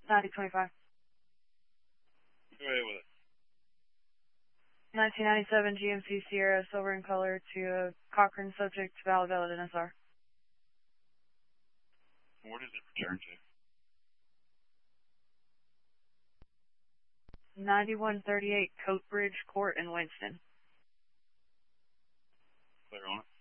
9025. Go ahead with it. 1997 GMC Sierra, silver in color, to Cochran, subject to valid NSR. Where does it return to? 9138 Coatbridge Court in Winston. Clear on it.